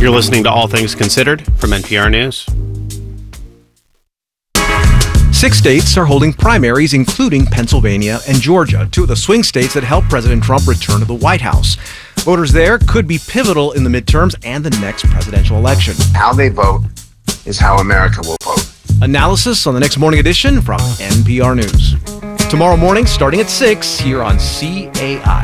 You're listening to All Things Considered from NPR News. 6 states are holding primaries, including Pennsylvania and Georgia, two of the swing states that helped President Trump return to the White House. Voters there could be pivotal in the midterms and the next presidential election. How they vote is how America will vote. Analysis on the next morning edition from NPR News. Tomorrow morning, starting at 6, here on CAI.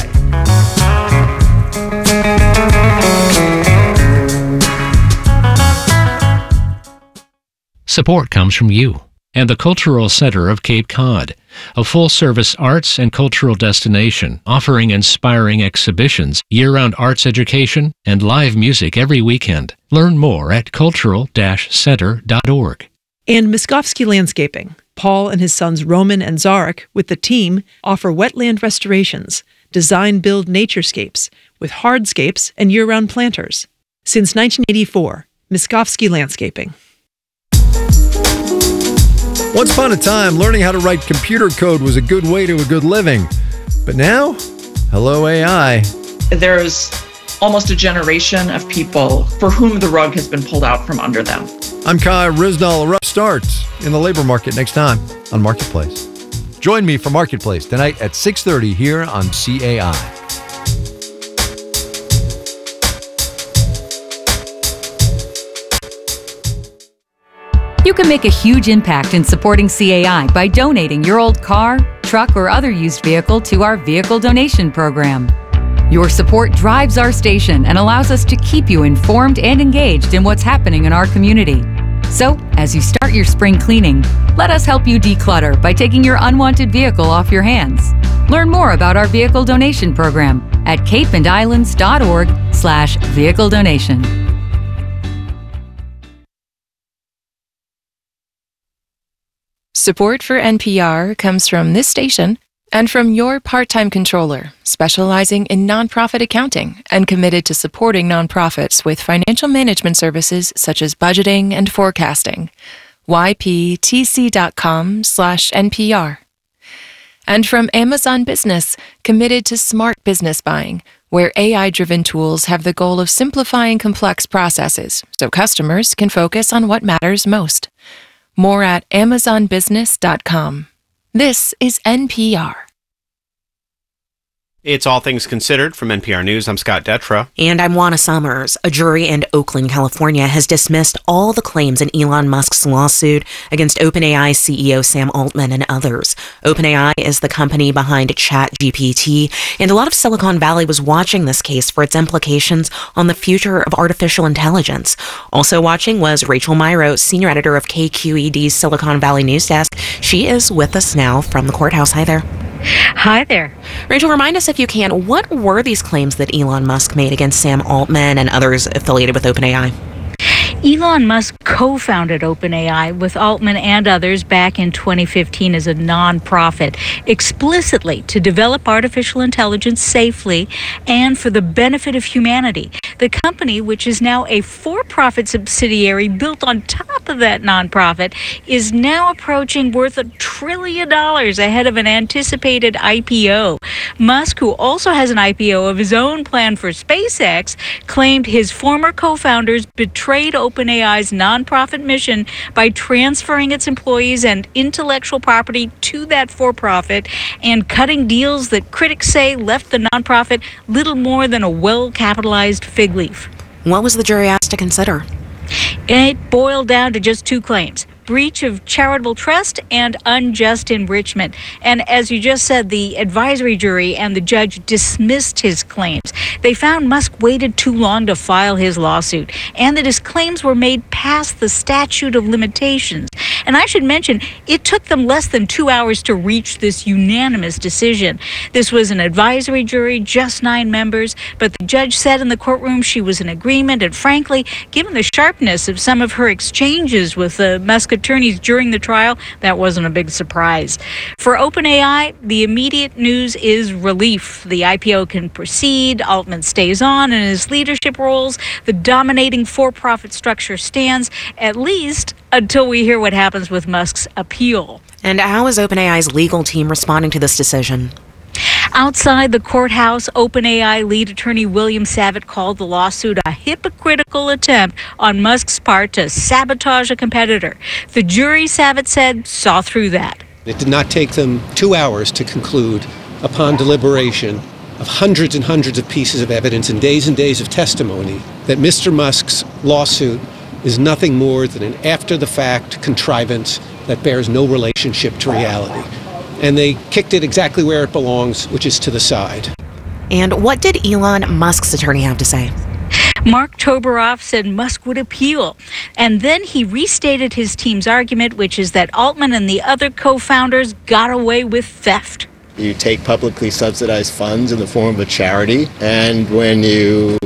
Support comes from you and the Cultural Center of Cape Cod, a full-service arts and cultural destination offering inspiring exhibitions, year-round arts education, and live music every weekend. Learn more at cultural-center.org. And Miskovsky Landscaping. Paul and his sons Roman and Zarek, with the team, offer wetland restorations, design-build naturescapes, with hardscapes and year-round planters. Since 1984, Miskovsky Landscaping. Once upon a time, learning how to write computer code was a good way to a good living. But now, hello AI. There's almost a generation of people for whom the rug has been pulled out from under them. I'm Kai Rizdal. A rough start in the labor market next time on Marketplace. Join me for Marketplace tonight at 6:30 here on CAI. You can make a huge impact in supporting CAI by donating your old car, truck, or other used vehicle to our vehicle donation program. Your support drives our station and allows us to keep you informed and engaged in what's happening in our community. So, as you start your spring cleaning, let us help you declutter by taking your unwanted vehicle off your hands. Learn more about our vehicle donation program at capeandislands.org/vehicle donation. Support for NPR comes from this station and from your part-time controller, specializing in nonprofit accounting and committed to supporting nonprofits with financial management services such as budgeting and forecasting. yptc.com/NPR. And from Amazon Business, committed to smart business buying, where AI-driven tools have the goal of simplifying complex processes so customers can focus on what matters most. More at amazonbusiness.com. This is NPR. It's All Things Considered from NPR News. I'm Scott Detra. And I'm Juana Summers. A jury in Oakland, California has dismissed all the claims in Elon Musk's lawsuit against OpenAI CEO Sam Altman and others. OpenAI is the company behind ChatGPT, and a lot of Silicon Valley was watching this case for its implications on the future of artificial intelligence. Also watching was Rachel Myrow, senior editor of KQED's Silicon Valley News Desk. She is with us now from the courthouse. Hi there. Hi there. Rachel, remind us, if you can, what were these claims that Elon Musk made against Sam Altman and others affiliated with OpenAI? Elon Musk co-founded OpenAI with Altman and others back in 2015 as a nonprofit, explicitly to develop artificial intelligence safely and for the benefit of humanity. The company, which is now a for-profit subsidiary built on top of that nonprofit, is now approaching worth $1 trillion ahead of an anticipated IPO. Musk, who also has an IPO of his own planned for SpaceX, claimed his former co-founders betrayed OpenAI's nonprofit mission by transferring its employees and intellectual property to that for-profit and cutting deals that critics say left the nonprofit little more than a well-capitalized fig leaf. What was the jury asked to consider? It boiled down to just two claims: breach of charitable trust and unjust enrichment. And as you just said, the advisory jury and the judge dismissed his claims. They found Musk waited too long to file his lawsuit and that his claims were made past the statute of limitations. And I should mention, it took them less than 2 hours to reach this unanimous decision. This was an advisory jury, just 9 members, but the judge said in the courtroom she was in agreement. And frankly, given the sharpness of some of her exchanges with the Musk attorneys during the trial, that wasn't a big surprise. For OpenAI, the immediate news is relief. The IPO can proceed, Altman stays on in his leadership roles, the dominating for-profit structure stands, at least until we hear what happens with Musk's appeal. And how is OpenAI's legal team responding to this decision? Outside the courthouse, OpenAI lead attorney William Savitt called the lawsuit a hypocritical attempt on Musk's part to sabotage a competitor. The jury, Savitt said, saw through that. It did not take them 2 hours to conclude, upon deliberation of hundreds and hundreds of pieces of evidence and days of testimony, that Mr. Musk's lawsuit is nothing more than an after-the-fact contrivance that bears no relationship to reality. And they kicked it exactly where it belongs, which is to the side. And what did Elon Musk's attorney have to say? Mark Toberoff said Musk would appeal. And then he restated his team's argument, which is that Altman and the other co-founders got away with theft. You take publicly subsidized funds in the form of a charity, and when your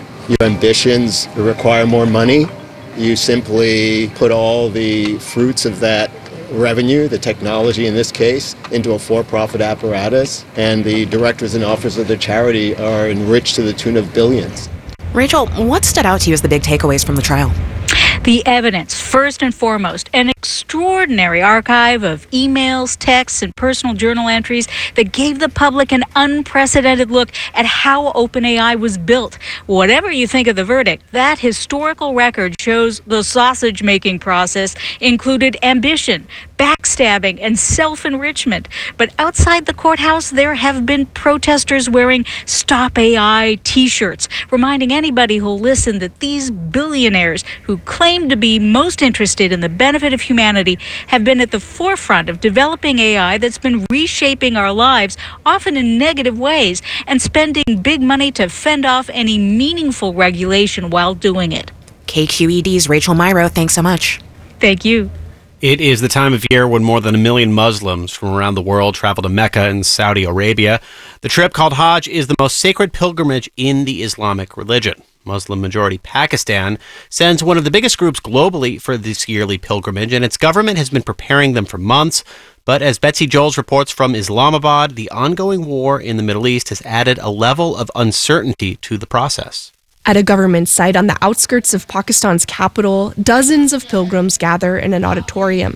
ambitions require more money, you simply put all the fruits of that revenue, the technology in this case, into a for-profit apparatus, and the directors and officers of the charity are enriched to the tune of billions. Rachel, what stood out to you as the big takeaways from the trial? The evidence, first and foremost, an extraordinary archive of emails, texts, and personal journal entries that gave the public an unprecedented look at how OpenAI was built. Whatever you think of the verdict, that historical record shows the sausage-making process included ambition, backstabbing, and self-enrichment. But outside the courthouse, there have been protesters wearing Stop AI t-shirts, reminding anybody who'll listen that these billionaires who claim to be most interested in the benefit of humanity have been at the forefront of developing AI that's been reshaping our lives, often in negative ways, and spending big money to fend off any meaningful regulation while doing it. KQED's Rachel Myrow, thanks so much. Thank you. It is the time of year when more than 1 million Muslims from around the world travel to Mecca and Saudi Arabia. The trip, called Hajj, is the most sacred pilgrimage in the Islamic religion. Muslim-majority Pakistan sends one of the biggest groups globally for this yearly pilgrimage, and its government has been preparing them for months. But as Betsy Joels reports from Islamabad, the ongoing war in the Middle East has added a level of uncertainty to the process. At a government site on the outskirts of Pakistan's capital, dozens of pilgrims gather in an auditorium.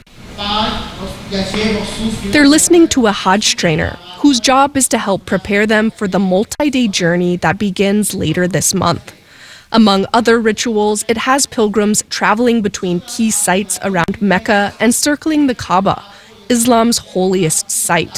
They're listening to a Hajj trainer whose job is to help prepare them for the multi-day journey that begins later this month. Among other rituals, it has pilgrims traveling between key sites around Mecca and circling the Kaaba, Islam's holiest site.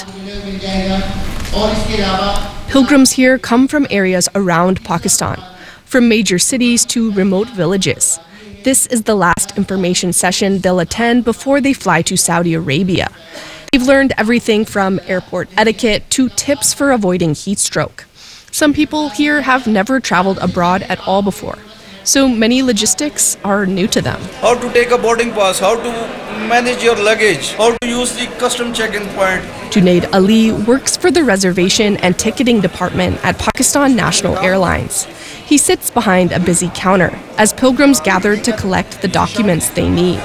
Pilgrims here come from areas around Pakistan, from major cities to remote villages. This is the last information session they'll attend before they fly to Saudi Arabia. They've learned everything from airport etiquette to tips for avoiding heat stroke. Some people here have never traveled abroad at all before, so many logistics are new to them. How to take a boarding pass, how to manage your luggage, how to use the custom check-in point. Junaid Ali works for the reservation and ticketing department at Pakistan National Airlines. He sits behind a busy counter as pilgrims gather to collect the documents they need.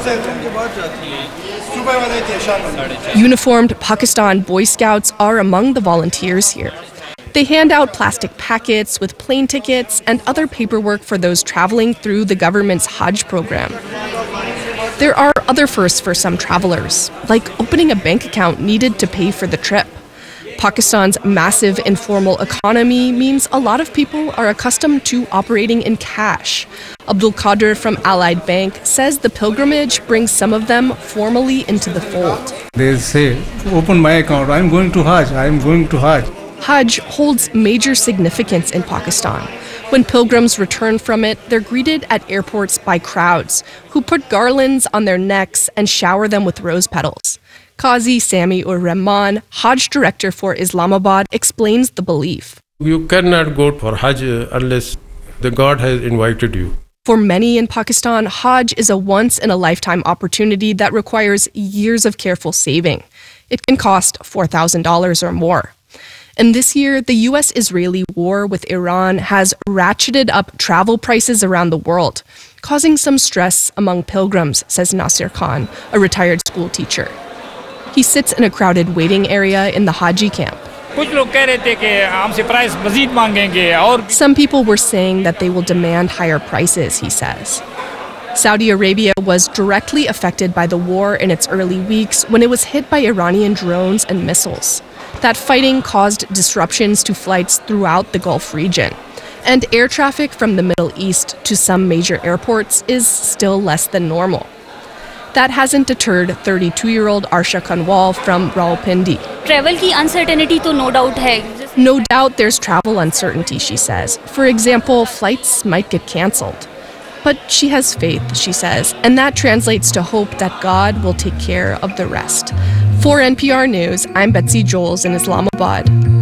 Uniformed Pakistan Boy Scouts are among the volunteers here. They hand out plastic packets with plane tickets and other paperwork for those traveling through the government's Hajj program. There are other firsts for some travelers, like opening a bank account needed to pay for the trip. Pakistan's massive informal economy means a lot of people are accustomed to operating in cash. Abdul Qadir from Allied Bank says the pilgrimage brings some of them formally into the fold. They say, open my account, I'm going to Hajj. Hajj holds major significance in Pakistan. When pilgrims return from it, they're greeted at airports by crowds who put garlands on their necks and shower them with rose petals. Qazi Sami ur Rahman, Hajj director for Islamabad, explains the belief. You cannot go for Hajj unless the God has invited you. For many in Pakistan, Hajj is a once-in-a-lifetime opportunity that requires years of careful saving. It can cost $4,000 or more. And this year, the U.S.-Israeli war with Iran has ratcheted up travel prices around the world, causing some stress among pilgrims, says Nasir Khan, a retired school teacher. He sits in a crowded waiting area in the Haji camp. Some people were saying that they will demand higher prices, he says. Saudi Arabia was directly affected by the war in its early weeks when it was hit by Iranian drones and missiles. That fighting caused disruptions to flights throughout the Gulf region, and air traffic from the Middle East to some major airports is still less than normal. That hasn't deterred 32-year-old Arsha Kanwal from Rawalpindi. Travel की uncertainty तो no doubt है. No doubt there's travel uncertainty, she says. For example, flights might get canceled. But she has faith, she says, and that translates to hope that God will take care of the rest. For NPR News, I'm Betsy Joels in Islamabad.